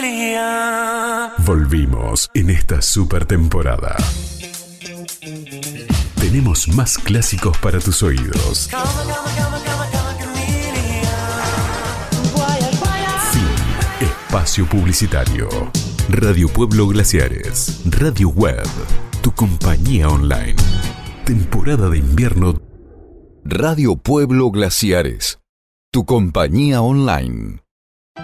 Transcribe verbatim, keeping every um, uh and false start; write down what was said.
Volvimos en esta super temporada. Tenemos más clásicos para tus oídos. Fin. Espacio publicitario. Radio Pueblo Glaciares. Radio Web. Tu compañía online. Temporada de invierno. Radio Pueblo Glaciares. Tu compañía online.